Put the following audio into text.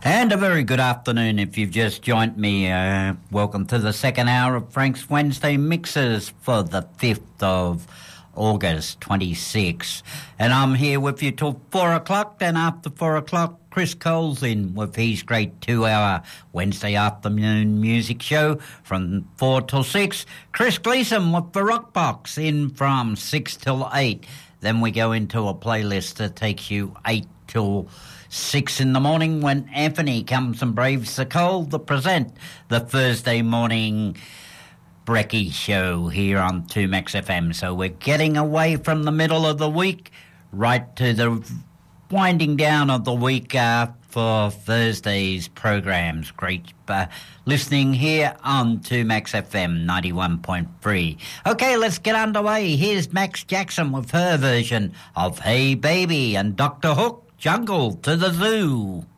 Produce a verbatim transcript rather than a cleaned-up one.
And a very good afternoon if you've just joined me. Uh, welcome to the second hour of Frank's Wednesday Mixes for the fifth of August twenty-six. And I'm here with you till four o'clock. Then after four o'clock, Chris Cole's in with his great two-hour Wednesday afternoon music show from four till six. Chris Gleason with the Rock Box in from six till eight. Then we go into a playlist that takes you eight till six in the morning when Anthony comes and braves the cold to present the Thursday morning Brekkie show here on two Max F M. So we're getting away from the middle of the week right to the winding down of the week uh, for Thursday's programs. Great uh, listening here on two Max F M ninety-one point three. Okay, let's get underway. Here's Max Jackson with her version of Hey Baby and Doctor Hook, Jungle to the Zoo.